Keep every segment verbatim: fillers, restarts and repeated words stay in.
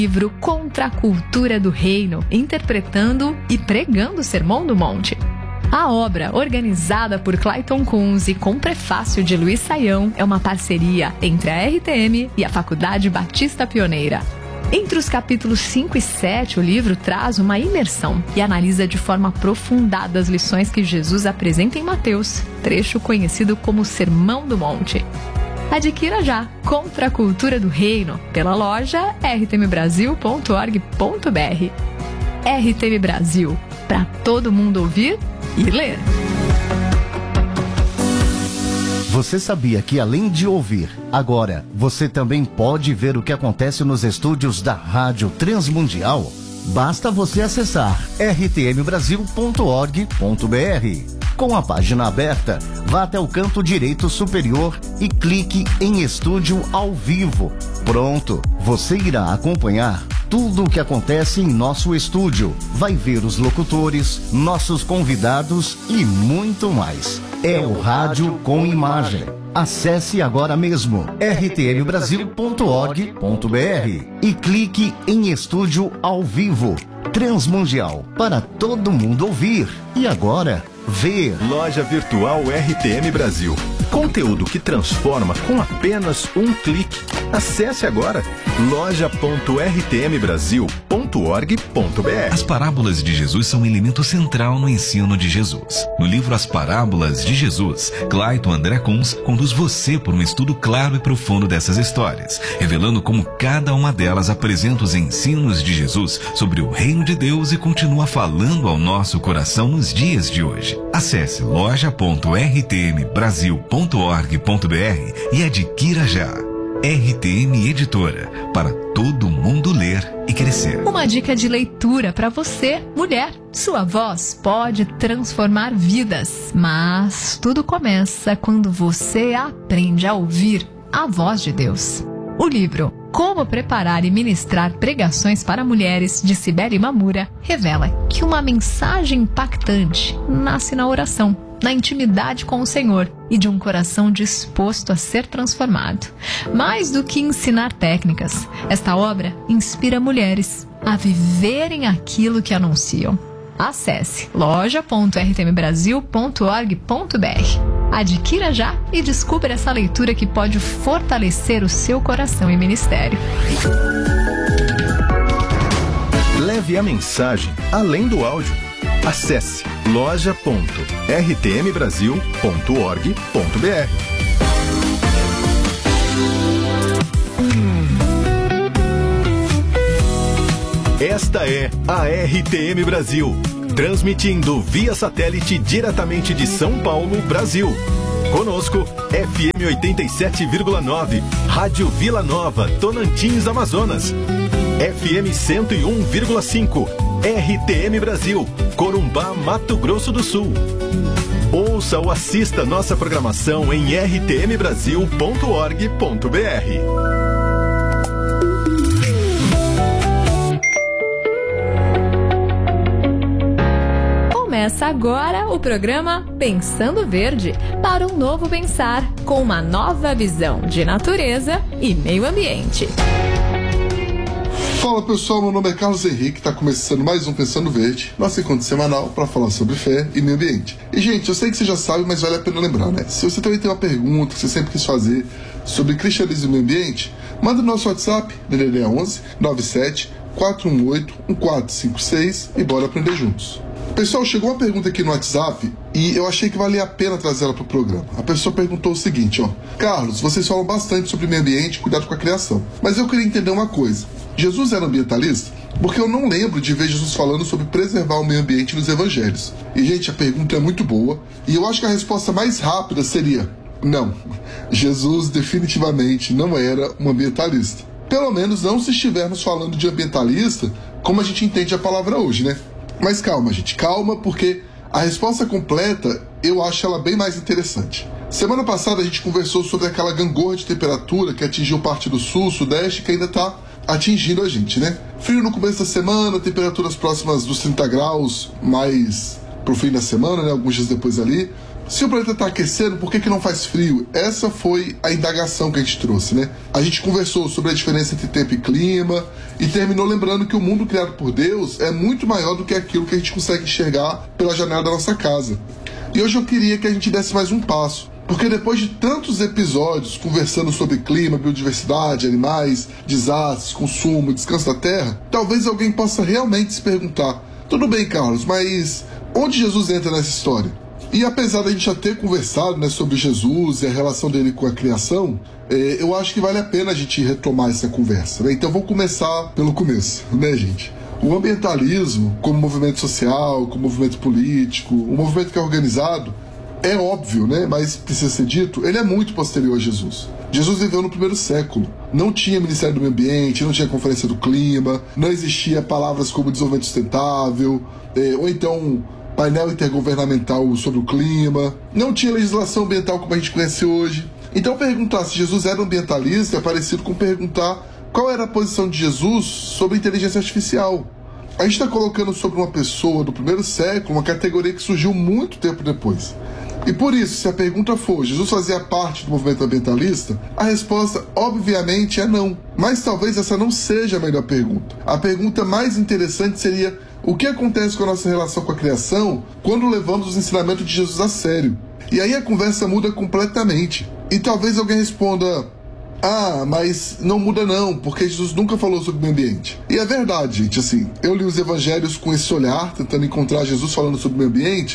livro Contra a Cultura do Reino, interpretando e pregando o Sermão do Monte. A obra, organizada por Clayton Kunz e com prefácio de Luiz Saião, é uma parceria entre a R T M e a Faculdade Batista Pioneira. Entre os capítulos cinco e sete, o livro traz uma imersão e analisa de forma aprofundada as lições que Jesus apresenta em Mateus, trecho conhecido como Sermão do Monte. Adquira já Contra a Cultura do Reino pela loja r t m brasil ponto org ponto b r. R T M Brasil, para todo mundo ouvir e ler. Você sabia que além de ouvir, agora você também pode ver o que acontece nos estúdios da Rádio Transmundial? Basta você acessar r t m brasil ponto org ponto b r. Com a página aberta, vá até o canto direito superior e clique em Estúdio ao Vivo. Pronto, você irá acompanhar tudo o que acontece em nosso estúdio. Vai ver os locutores, nossos convidados e muito mais. É o rádio com imagem. Acesse agora mesmo r t m brasil ponto org ponto b r e clique em Estúdio ao Vivo. Transmundial, para todo mundo ouvir. E agora, ver. Loja Virtual R T M Brasil. Conteúdo que transforma com apenas um clique. Acesse agora loja ponto r t m brasil ponto org ponto b r. As parábolas de Jesus são um elemento central no ensino de Jesus. No livro As Parábolas de Jesus, Clayton André Kunz conduz você por um estudo claro e profundo dessas histórias, revelando como cada uma delas apresenta os ensinos de Jesus sobre o reino de Deus e continua falando ao nosso coração nos dias de hoje. Acesse loja ponto r t m brasil ponto org ponto b r e adquira já. R T M Editora, para todo mundo ler e crescer. Uma dica de leitura para você, mulher. Sua voz pode transformar vidas, mas tudo começa quando você aprende a ouvir a voz de Deus. O livro Como Preparar e Ministrar Pregações para Mulheres, de Cibele Mamura, revela que uma mensagem impactante nasce na oração, na intimidade com o Senhor e de um coração disposto a ser transformado. Mais do que ensinar técnicas, esta obra inspira mulheres a viverem aquilo que anunciam. Acesse loja ponto r t m brasil ponto org ponto b r. Adquira já e descubra essa leitura que pode fortalecer o seu coração e ministério. Leve a mensagem além do áudio. Acesse loja ponto r t m brasil ponto org ponto b r. Esta é a R T M Brasil, transmitindo via satélite diretamente de São Paulo, Brasil. Conosco, F M oitenta e sete vírgula nove, Rádio Vila Nova, Tonantins, Amazonas. F M cento e um vírgula cinco, R T M Brasil, Corumbá, Mato Grosso do Sul. Ouça ou assista nossa programação em r t m brasil ponto org ponto b r. Começa agora o programa Pensando Verde, para um novo pensar, com uma nova visão de natureza e meio ambiente. Fala pessoal, meu nome é Carlos Henrique, está começando mais um Pensando Verde, nosso encontro semanal para falar sobre fé e meio ambiente. E gente, eu sei que você já sabe, mas vale a pena lembrar, né? Se você também tem uma pergunta que você sempre quis fazer sobre cristianismo e meio ambiente, manda no nosso WhatsApp, D D D onze, nove sete, quatro um oito, um quatro cinco seis e bora aprender juntos. Pessoal, chegou uma pergunta aqui no WhatsApp e eu achei que valia a pena trazer ela para o programa. A pessoa perguntou o seguinte, ó: Carlos, vocês falam bastante sobre meio ambiente e cuidado com a criação, mas eu queria entender uma coisa. Jesus era ambientalista? Porque eu não lembro de ver Jesus falando sobre preservar o meio ambiente nos evangelhos. E, gente, a pergunta é muito boa e eu acho que a resposta mais rápida seria: não. Jesus definitivamente não era um ambientalista. Pelo menos não se estivermos falando de ambientalista como a gente entende a palavra hoje, né? Mas calma, gente, calma, porque a resposta completa eu acho ela bem mais interessante. Semana passada a gente conversou sobre aquela gangorra de temperatura que atingiu parte do sul, sudeste, que ainda está atingindo a gente, né? Frio no começo da semana, temperaturas próximas dos trinta graus, mais pro fim da semana, né? Alguns dias depois ali. Se o planeta está aquecendo, por que, que não faz frio? Essa foi a indagação que a gente trouxe, né? A gente conversou sobre a diferença entre tempo e clima e terminou lembrando que o mundo criado por Deus é muito maior do que aquilo que a gente consegue enxergar pela janela da nossa casa. E hoje eu queria que a gente desse mais um passo, porque depois de tantos episódios conversando sobre clima, biodiversidade, animais, desastres, consumo, descanso da terra, talvez alguém possa realmente se perguntar: tudo bem, Carlos, mas onde Jesus entra nessa história? E apesar da gente já ter conversado, né, sobre Jesus e a relação dele com a criação, é, eu acho que vale a pena a gente retomar essa conversa, né? Então vamos começar pelo começo, né, gente? O ambientalismo, como movimento social, como movimento político, um movimento que é organizado, é óbvio, né, mas precisa ser dito, ele é muito posterior a Jesus. Jesus viveu no primeiro século. Não tinha Ministério do Meio Ambiente, não tinha Conferência do Clima, não existia palavras como desenvolvimento sustentável, é, ou então painel intergovernamental sobre o clima, não tinha legislação ambiental como a gente conhece hoje. Então perguntar se Jesus era ambientalista é parecido com perguntar qual era a posição de Jesus sobre inteligência artificial. A gente está colocando sobre uma pessoa do primeiro século uma categoria que surgiu muito tempo depois. E por isso, se a pergunta for: Jesus fazia parte do movimento ambientalista? A resposta, obviamente, é não. Mas talvez essa não seja a melhor pergunta. A pergunta mais interessante seria: o que acontece com a nossa relação com a criação quando levamos os ensinamentos de Jesus a sério? E aí a conversa muda completamente. E talvez alguém responda: ah, mas não muda não, porque Jesus nunca falou sobre o meio ambiente. E é verdade, gente, assim, eu li os evangelhos com esse olhar, tentando encontrar Jesus falando sobre o meio ambiente,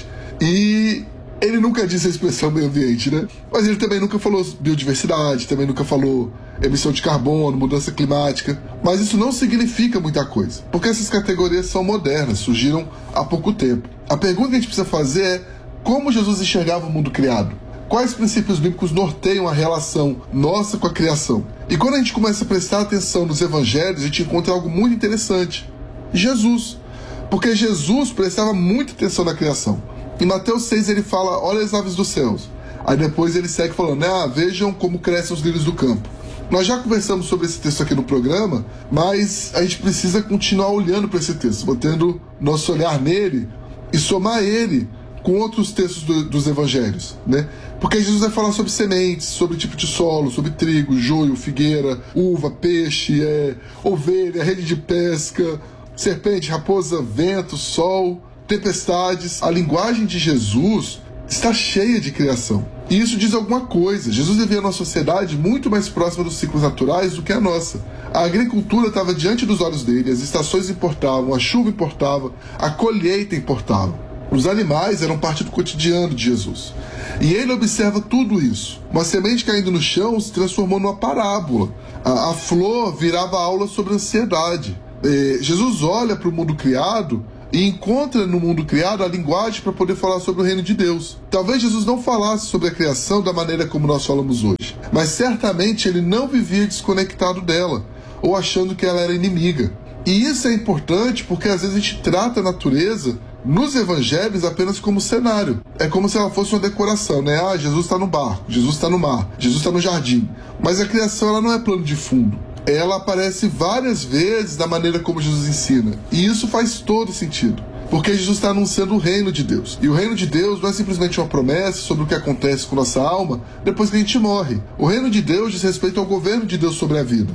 e ele nunca disse a expressão meio ambiente, né? Mas ele também nunca falou biodiversidade, também nunca falou emissão de carbono, mudança climática. Mas isso não significa muita coisa, porque essas categorias são modernas, surgiram há pouco tempo. A pergunta que a gente precisa fazer é: como Jesus enxergava o mundo criado? Quais princípios bíblicos norteiam a relação nossa com a criação? E quando a gente começa a prestar atenção nos evangelhos, a gente encontra algo muito interessante: Jesus. Porque Jesus prestava muita atenção na criação. Em Mateus seis ele fala: olha as aves dos céus. Aí depois ele segue falando: ah, vejam como crescem os lírios do campo. Nós já conversamos sobre esse texto aqui no programa, mas a gente precisa continuar olhando para esse texto, botando nosso olhar nele e somar ele com outros textos do, dos evangelhos, né? Porque Jesus vai falar sobre sementes, sobre tipo de solo, sobre trigo, joio, figueira, uva, peixe, é, ovelha, rede de pesca, serpente, raposa, vento, sol, tempestades. A linguagem de Jesus está cheia de criação. E isso diz alguma coisa. Jesus vivia numa sociedade muito mais próxima dos ciclos naturais do que a nossa. A agricultura estava diante dos olhos dele, as estações importavam, a chuva importava, a colheita importava. Os animais eram parte do cotidiano de Jesus. E ele observa tudo isso. Uma semente caindo no chão se transformou numa parábola. A, a flor virava aula sobre ansiedade. É, Jesus olha para o mundo criado e encontra no mundo criado a linguagem para poder falar sobre o reino de Deus. Talvez Jesus não falasse sobre a criação da maneira como nós falamos hoje, mas certamente ele não vivia desconectado dela, ou achando que ela era inimiga. E isso é importante porque às vezes a gente trata a natureza nos evangelhos apenas como cenário. É como se ela fosse uma decoração, né? Ah, Jesus está no barco, Jesus está no mar, Jesus está no jardim. Mas a criação ela não é plano de fundo. Ela aparece várias vezes da maneira como Jesus ensina. E isso faz todo sentido, porque Jesus está anunciando o reino de Deus. E o reino de Deus não é simplesmente uma promessa sobre o que acontece com nossa alma depois que a gente morre. O reino de Deus diz respeito ao governo de Deus sobre a vida.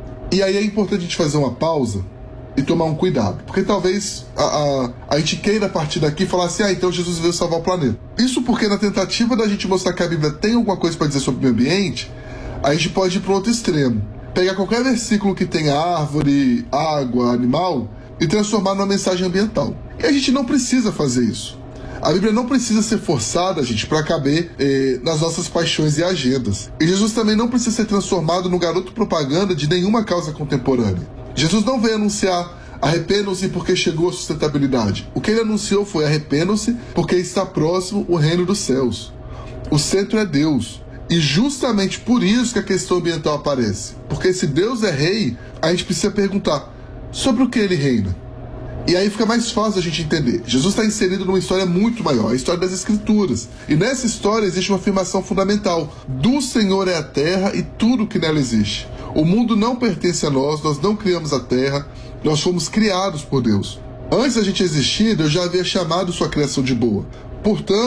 E aí é importante a gente fazer uma pausa e tomar um cuidado, porque talvez a, a, a gente queira a partir daqui falar assim: ah, então Jesus veio salvar o planeta. Isso porque na tentativa da gente mostrar que a Bíblia tem alguma coisa para dizer sobre o meio ambiente, a gente pode ir para o outro extremo. Pegar qualquer versículo que tenha árvore, água, animal e transformar numa mensagem ambiental. E a gente não precisa fazer isso. A Bíblia não precisa ser forçada, gente, para caber eh, nas nossas paixões e agendas. E Jesus também não precisa ser transformado no garoto propaganda de nenhuma causa contemporânea. Jesus não veio anunciar: arrependam-se porque chegou a sustentabilidade. O que ele anunciou foi: arrependam-se porque está próximo o reino dos céus. O centro é Deus. E justamente por isso que a questão ambiental aparece. Porque se Deus é rei, a gente precisa perguntar: sobre o que ele reina? E aí fica mais fácil a gente entender. Jesus está inserido numa história muito maior, a história das Escrituras. E nessa história existe uma afirmação fundamental: do Senhor é a terra e tudo que nela existe. O mundo não pertence a nós, nós não criamos a terra, nós fomos criados por Deus. Antes da gente existir, Deus já havia chamado sua criação de boa. Portanto,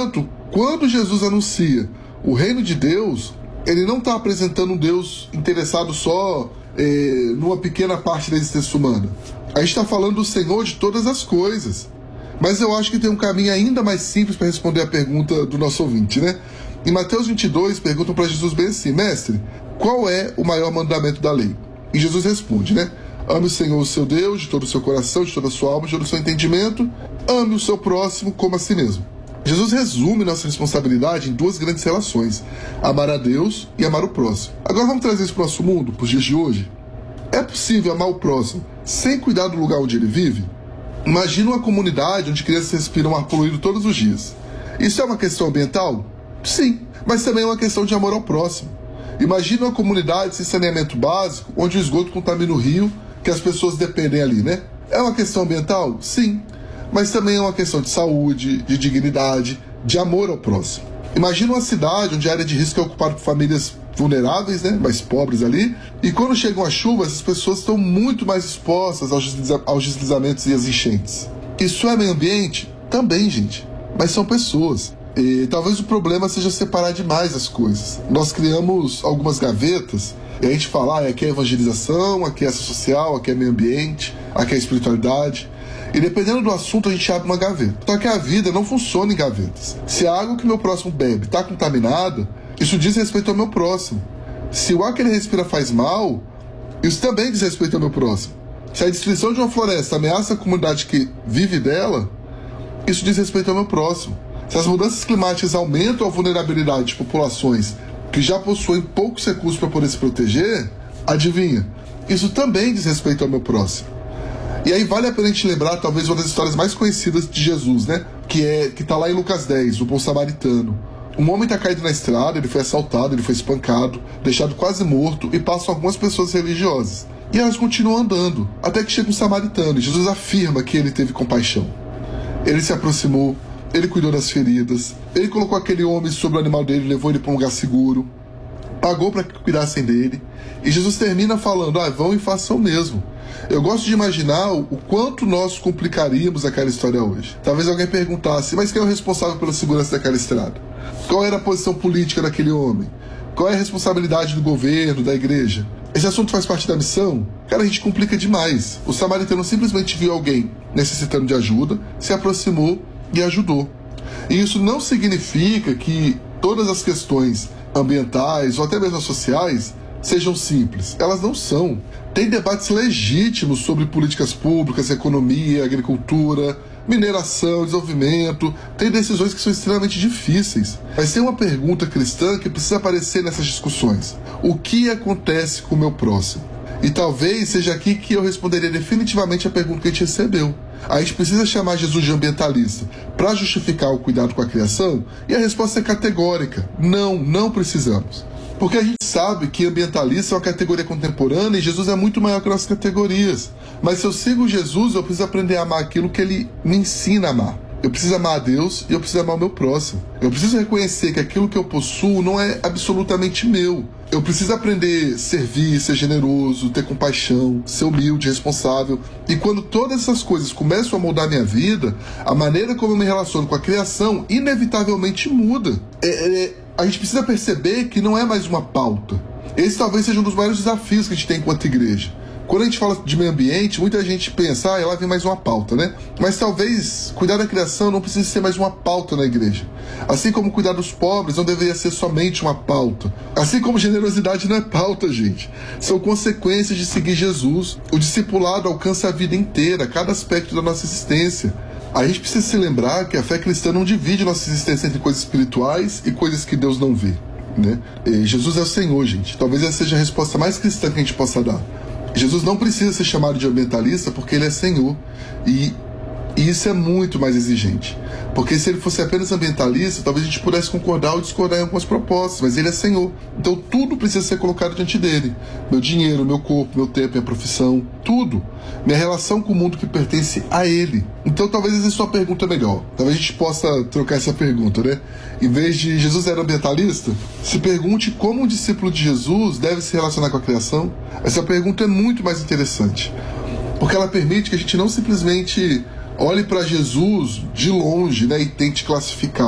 Quando Jesus anuncia o reino de Deus, ele não está apresentando um Deus interessado só é, numa pequena parte da existência humana. A gente está falando do Senhor de todas as coisas. Mas eu acho que tem um caminho ainda mais simples para responder a pergunta do nosso ouvinte, né? Em Mateus vinte e dois, perguntam para Jesus bem assim: mestre, qual é o maior mandamento da lei? E Jesus responde, né? Ame o Senhor, o seu Deus, de todo o seu coração, de toda a sua alma, de todo o seu entendimento. Ame o seu próximo como a si mesmo. Jesus resume nossa responsabilidade em duas grandes relações: amar a Deus e amar o próximo. Agora vamos trazer isso para o nosso mundo, para os dias de hoje. É possível amar o próximo sem cuidar do lugar onde ele vive? Imagina uma comunidade onde crianças respiram ar poluído todos os dias. Isso é uma questão ambiental? Sim, mas também é uma questão de amor ao próximo. Imagina uma comunidade sem saneamento básico, onde o esgoto contamina o rio, que as pessoas dependem ali, né? É uma questão ambiental? Sim, mas também é uma questão de saúde, de dignidade, de amor ao próximo. Imagina uma cidade onde a área de risco é ocupada por famílias vulneráveis, né, mais pobres ali, e quando chegam as chuvas, as pessoas estão muito mais expostas aos, desliza- aos deslizamentos e às enchentes. Isso é meio ambiente? Também, gente, mas são pessoas. E talvez o problema seja separar demais as coisas. Nós criamos algumas gavetas e a gente fala, ah, aqui é evangelização, aqui é ação social, aqui é meio ambiente, aqui é espiritualidade. E dependendo do assunto a gente abre uma gaveta. Só que a vida não funciona em gavetas. Se a água que meu próximo bebe está contaminada, isso diz respeito ao meu próximo. Se o ar que ele respira faz mal, isso também diz respeito ao meu próximo. Se a destruição de uma floresta ameaça a comunidade que vive dela, isso diz respeito ao meu próximo. Se as mudanças climáticas aumentam a vulnerabilidade de populações que já possuem poucos recursos para poder se proteger, adivinha, isso também diz respeito ao meu próximo. E aí vale a pena a gente lembrar talvez uma das histórias mais conhecidas de Jesus, né? Que é, que está lá em Lucas dez, o bom samaritano. Um homem está caído na estrada, ele foi assaltado, ele foi espancado, deixado quase morto, e passam algumas pessoas religiosas. E elas continuam andando, até que chega um samaritano, e Jesus afirma que ele teve compaixão. Ele se aproximou, ele cuidou das feridas, ele colocou aquele homem sobre o animal dele, levou ele para um lugar seguro, pagou para que cuidassem dele, e Jesus termina falando, ah, vão e façam o mesmo. Eu gosto de imaginar o quanto nós complicaríamos aquela história hoje. Talvez alguém perguntasse, mas quem é o responsável pela segurança daquela estrada? Qual era a posição política daquele homem? Qual é a responsabilidade do governo, da igreja? Esse assunto faz parte da missão? Cara, a gente complica demais. O samaritano simplesmente viu alguém necessitando de ajuda, se aproximou e ajudou. E isso não significa que todas as questões ambientais ou até mesmo sociais sejam simples. Elas não são. Tem debates legítimos sobre políticas públicas, economia, agricultura, mineração, desenvolvimento. Tem decisões que são extremamente difíceis. Mas tem uma pergunta cristã que precisa aparecer nessas discussões. O que acontece com o meu próximo? E talvez seja aqui que eu responderia definitivamente a pergunta que a gente recebeu. A gente precisa chamar Jesus de ambientalista para justificar o cuidado com a criação? E a resposta é categórica. Não, não precisamos. Porque a gente sabe que ambientalista é uma categoria contemporânea e Jesus é muito maior que nossas categorias. Mas se eu sigo Jesus, eu preciso aprender a amar aquilo que ele me ensina a amar. Eu preciso amar a Deus e eu preciso amar o meu próximo. Eu preciso reconhecer que aquilo que eu possuo não é absolutamente meu. Eu preciso aprender a servir, ser generoso, ter compaixão, ser humilde, responsável. E quando todas essas coisas começam a mudar a minha vida, a maneira como eu me relaciono com a criação inevitavelmente muda. É, é, a gente precisa perceber que não é mais uma pauta. Esse talvez seja um dos maiores desafios que a gente tem enquanto igreja. Quando a gente fala de meio ambiente, muita gente pensa, ah, lá vem mais uma pauta, né? Mas talvez cuidar da criação não precise ser mais uma pauta na igreja. Assim como cuidar dos pobres não deveria ser somente uma pauta. Assim como generosidade não é pauta, gente. São consequências de seguir Jesus. O discipulado alcança a vida inteira, cada aspecto da nossa existência. A gente precisa se lembrar que a fé cristã não divide nossa existência entre coisas espirituais e coisas que Deus não vê, né? E Jesus é o Senhor, gente. Talvez essa seja a resposta mais cristã que a gente possa dar. Jesus não precisa ser chamado de ambientalista porque ele é Senhor. E, e isso é muito mais exigente. Porque se ele fosse apenas ambientalista, talvez a gente pudesse concordar ou discordar em algumas propostas. Mas ele é Senhor. Então tudo precisa ser colocado diante dele. Meu dinheiro, meu corpo, meu tempo, minha profissão, tudo. Minha relação com o mundo que pertence a ele. Então talvez exista uma pergunta melhor. Talvez a gente possa trocar essa pergunta, né? Em vez de Jesus era ambientalista, se pergunte como um discípulo de Jesus deve se relacionar com a criação. Essa pergunta é muito mais interessante. Porque ela permite que a gente não simplesmente olhe para Jesus de longe, né, e tente classificá-lo.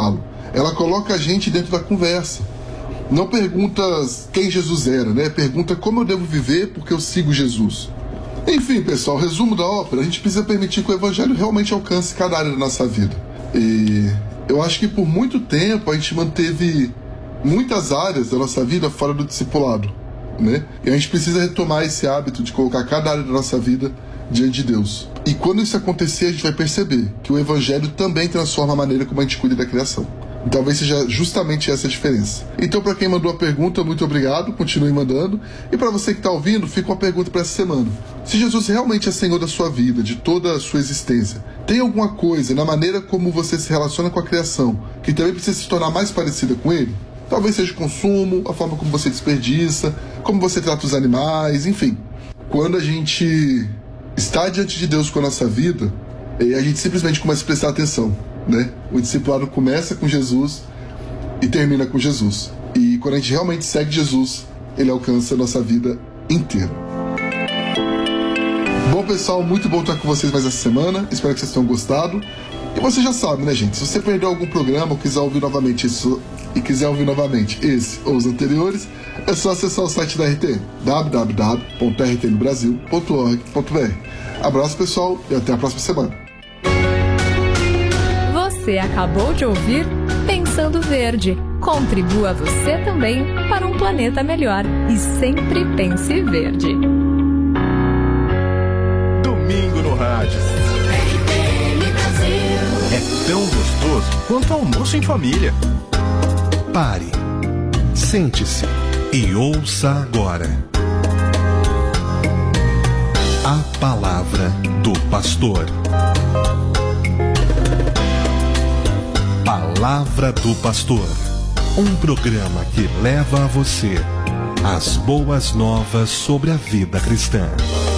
ela coloca a gente dentro da conversa. Não pergunta quem Jesus era, né? Pergunta como eu devo viver porque eu sigo Jesus. Enfim, pessoal, resumo da ópera, a gente precisa permitir que o Evangelho realmente alcance cada área da nossa vida. E eu acho que por muito tempo a gente manteve muitas áreas da nossa vida fora do discipulado, né? E a gente precisa retomar esse hábito de colocar cada área da nossa vida diante de Deus. E quando isso acontecer, a gente vai perceber que o Evangelho também transforma a maneira como a gente cuida da criação. E talvez seja justamente essa a diferença. Então, para quem mandou a pergunta, muito obrigado, continue mandando. E para você que está ouvindo, fica uma pergunta para essa semana. Se Jesus realmente é Senhor da sua vida, de toda a sua existência, tem alguma coisa na maneira como você se relaciona com a criação que também precisa se tornar mais parecida com Ele? Talvez seja o consumo, a forma como você desperdiça, como você trata os animais, enfim. Quando a gente está diante de Deus com a nossa vida, a gente simplesmente começa a prestar atenção, né? O discipulado começa com Jesus e termina com Jesus. E quando a gente realmente segue Jesus, Ele alcança a nossa vida inteira. Bom, pessoal, muito bom estar com vocês mais essa semana. Espero que vocês tenham gostado. E você já sabe, né, gente? Se você perdeu algum programa ou quiser ouvir novamente isso, e quiser ouvir novamente esse ou os anteriores, é só acessar o site da R T M, w w w ponto r t m brasil ponto org ponto b r. Abraço, pessoal, e até a próxima semana. Você acabou de ouvir Pensando Verde. Contribua você também para um planeta melhor. E sempre pense verde. Domingo no rádio. É tão gostoso quanto almoço em família. Pare, sente-se e ouça agora a palavra do pastor. Palavra do Pastor, um programa que leva a você as boas novas sobre a vida cristã.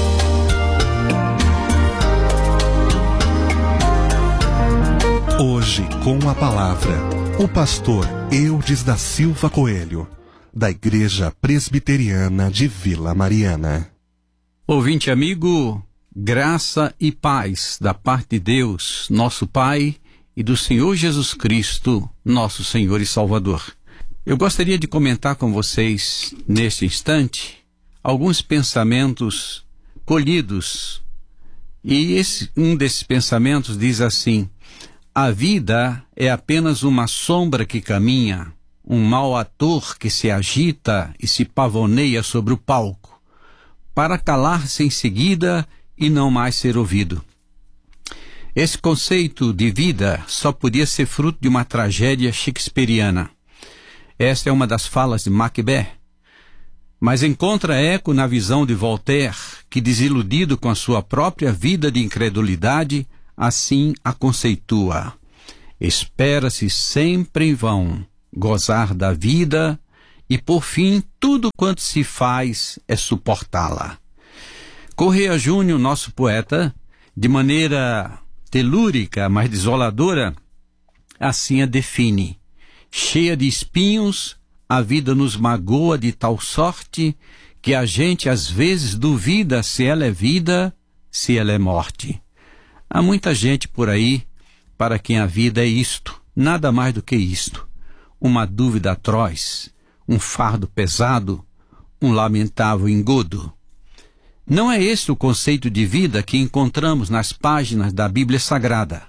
Hoje, com a palavra, o pastor Eudes da Silva Coelho, da Igreja Presbiteriana de Vila Mariana. Ouvinte amigo, graça e paz da parte de Deus, nosso Pai, e do Senhor Jesus Cristo, nosso Senhor e Salvador. Eu gostaria de comentar com vocês, neste instante, alguns pensamentos colhidos. E esse, um desses pensamentos diz assim: a vida é apenas uma sombra que caminha, um mau ator que se agita e se pavoneia sobre o palco, para calar-se em seguida e não mais ser ouvido. Esse conceito de vida só podia ser fruto de uma tragédia shakespeariana. Esta é uma das falas de Macbeth, mas encontra eco na visão de Voltaire, que, desiludido com a sua própria vida de incredulidade, assim a conceitua: espera-se sempre em vão gozar da vida e, por fim, tudo quanto se faz é suportá-la. Correia Júnior, nosso poeta, de maneira telúrica, mas desoladora, assim a define: cheia de espinhos, a vida nos magoa de tal sorte que a gente às vezes duvida se ela é vida, se ela é morte. Há muita gente por aí para quem a vida é isto, nada mais do que isto: uma dúvida atroz, um fardo pesado, um lamentável engodo. Não é esse o conceito de vida que encontramos nas páginas da Bíblia Sagrada.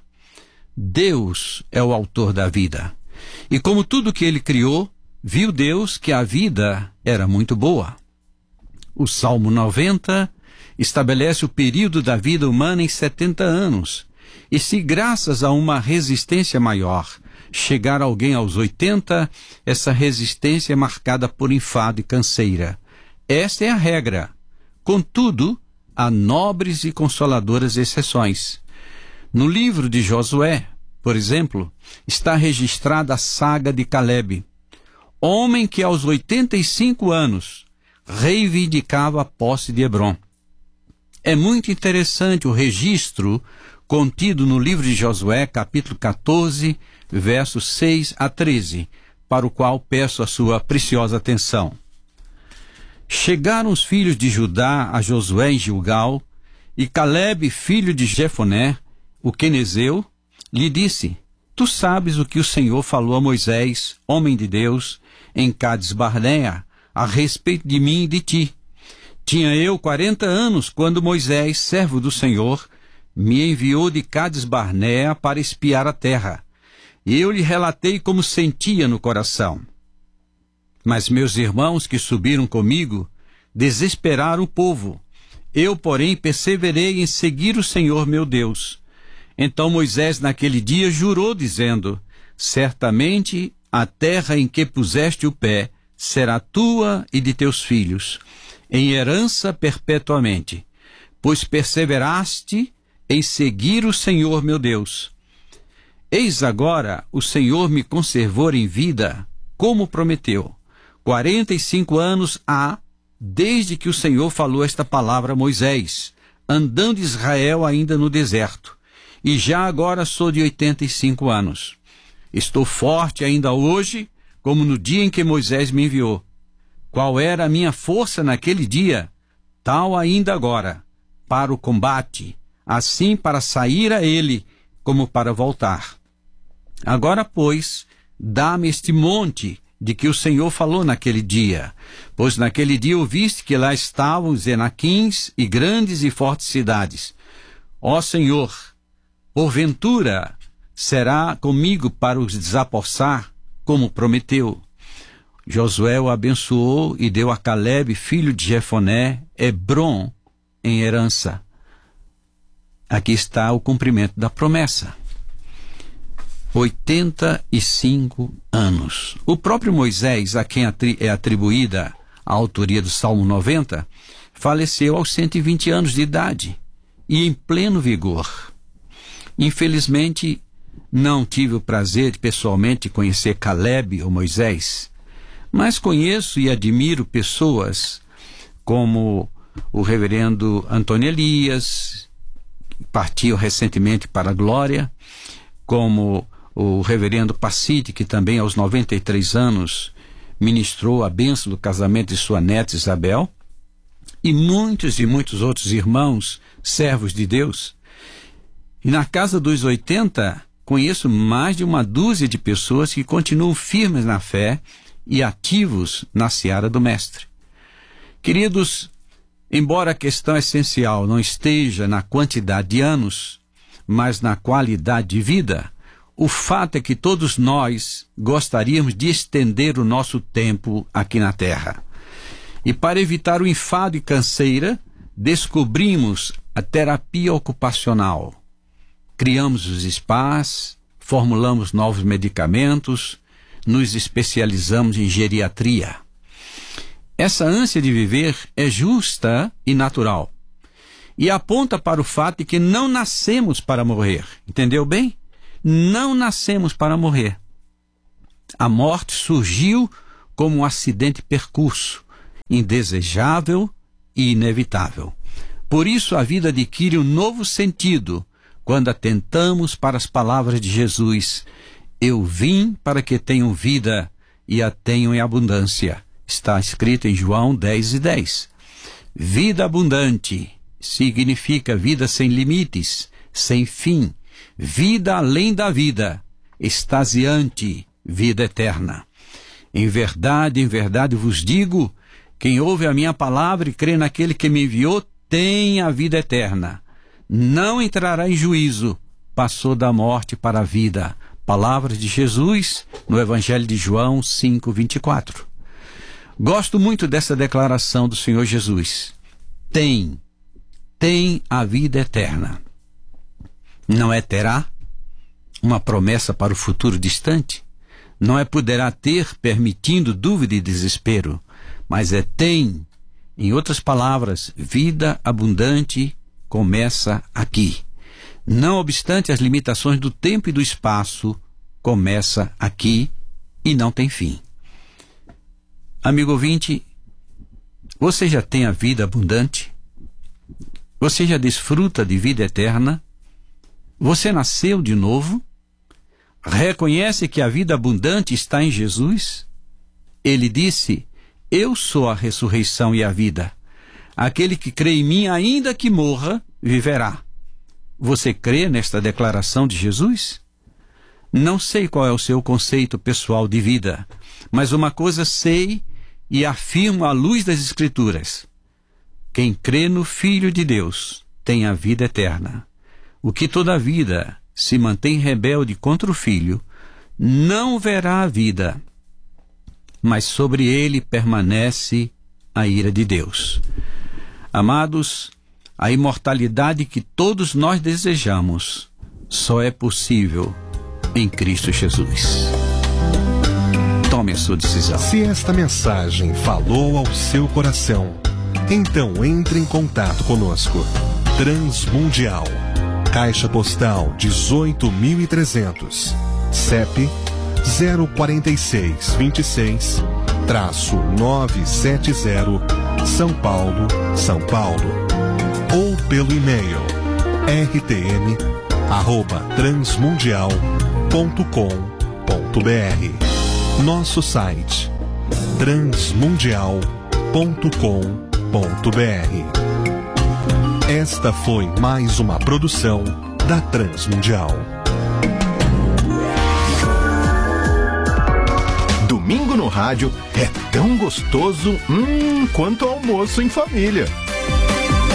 Deus é o autor da vida. E como tudo que ele criou, viu Deus que a vida era muito boa. O Salmo noventa estabelece o período da vida humana em setenta anos. E se, graças a uma resistência maior, chegar alguém aos oitenta, essa resistência é marcada por enfado e canseira. Esta é a regra. Contudo, há nobres e consoladoras exceções. No livro de Josué, por exemplo, está registrada a saga de Caleb, homem que aos oitenta e cinco anos reivindicava a posse de Hebrom. É muito interessante o registro contido no livro de Josué, capítulo quatorze, versos seis a treze, para o qual peço a sua preciosa atenção. Chegaram os filhos de Judá a Josué em Gilgal, e Caleb, filho de Jefoné, o quenezeu, lhe disse: Tu sabes o que o Senhor falou a Moisés, homem de Deus, em Cades Barnea, a respeito de mim e de ti. Tinha eu quarenta anos quando Moisés, servo do Senhor, me enviou de Cades Barnea para espiar a terra. E eu lhe relatei como sentia no coração. Mas meus irmãos que subiram comigo desesperaram o povo. Eu, porém, perseverei em seguir o Senhor meu Deus. Então Moisés naquele dia jurou, dizendo: certamente a terra em que puseste o pé será tua e de teus filhos, em herança perpetuamente, pois perseveraste em seguir o Senhor meu Deus. Eis agora o Senhor me conservou em vida, como prometeu. Quarenta e cinco anos há desde que o Senhor falou esta palavra a Moisés, andando Israel ainda no deserto. E já agora sou de oitenta e cinco anos. Estou forte ainda hoje, como no dia em que Moisés me enviou. Qual era a minha força naquele dia? Tal ainda agora, para o combate, assim para sair a ele, como para voltar. Agora, pois, dá-me este monte de que o Senhor falou naquele dia, pois naquele dia ouviste que lá estavam os Enaquins e grandes e fortes cidades. Ó Senhor, porventura será comigo para os desapossar, como prometeu. Josué o abençoou e deu a Calebe, filho de Jefoné, Hebrom, em herança. Aqui está o cumprimento da promessa. oitenta e cinco anos. O próprio Moisés, a quem é atribuída a autoria do Salmo noventa, faleceu aos cento e vinte anos de idade e em pleno vigor. Infelizmente, não tive o prazer de pessoalmente conhecer Calebe ou Moisés, mas conheço e admiro pessoas como o reverendo Antônio Elias, que partiu recentemente para a glória, como o reverendo Pacide, que também aos noventa e três anos ministrou a bênção do casamento de sua neta Isabel, e muitos e muitos outros irmãos, servos de Deus. E na casa dos oitenta, conheço mais de uma dúzia de pessoas que continuam firmes na fé e ativos na seara do Mestre. Queridos, embora a questão essencial não esteja na quantidade de anos, mas na qualidade de vida, o fato é que todos nós gostaríamos de estender o nosso tempo aqui na Terra. E para evitar o enfado e canseira, descobrimos a terapia ocupacional. Criamos os spas, formulamos novos medicamentos, nos especializamos em geriatria. Essa ânsia de viver é justa e natural. E aponta para o fato de que não nascemos para morrer. Entendeu bem? Não nascemos para morrer. A morte surgiu como um acidente percurso, indesejável e inevitável. Por isso a vida adquire um novo sentido quando atentamos para as palavras de Jesus: eu vim para que tenham vida e a tenham em abundância. Está escrito em João dez e dez. Vida abundante significa vida sem limites, sem fim, vida além da vida, extasiante, vida eterna. Em verdade, em verdade vos digo, quem ouve a minha palavra e crê naquele que me enviou, tem a vida eterna. Não entrará em juízo, passou da morte para a vida. Palavras de Jesus no Evangelho de João cinco, vinte e quatro. Gosto muito dessa declaração do Senhor Jesus. Tem, tem a vida eterna. Não é terá? Uma promessa para o futuro distante? Não é poderá ter, permitindo dúvida e desespero, mas é tem. Em outras palavras, vida abundante começa aqui. Não obstante as limitações do tempo e do espaço, começa aqui e não tem fim. Amigo ouvinte, você já tem a vida abundante? Você já desfruta de vida eterna? Você nasceu de novo? Reconhece que a vida abundante está em Jesus? Ele disse: eu sou a ressurreição e a vida. Aquele que crê em mim, ainda que morra, viverá. Você crê nesta declaração de Jesus? Não sei qual é o seu conceito pessoal de vida, mas uma coisa sei e afirmo à luz das Escrituras: quem crê no Filho de Deus tem a vida eterna. O que toda vida se mantém rebelde contra o Filho não verá a vida, mas sobre ele permanece a ira de Deus. Amados, a imortalidade que todos nós desejamos só é possível em Cristo Jesus. Tome a sua decisão. Se esta mensagem falou ao seu coração, então entre em contato conosco. Transmundial, Caixa Postal dezoito mil e trezentos, C E P zero quatro seis dois seis, nove sete zero, São Paulo, São Paulo. Ou pelo e-mail r t m arroba transmundial ponto com ponto b r. Nosso site transmundial ponto com ponto b r. Esta foi mais uma produção da Transmundial. Domingo no rádio é tão gostoso hum, quanto almoço em família.